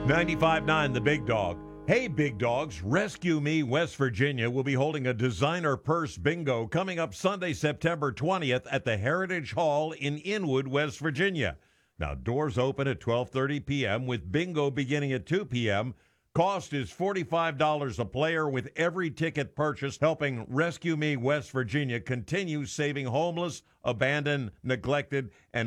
95.9 The Big Dog. Hey, Big Dogs, Rescue Me West Virginia will be holding a designer purse bingo coming up Sunday, September 20th at the Heritage Hall in Inwood, West Virginia. Now, doors open at 12:30 p.m. with bingo beginning at 2 p.m. Cost is $45 a player, with every ticket purchased helping Rescue Me West Virginia continue saving homeless, abandoned, neglected, and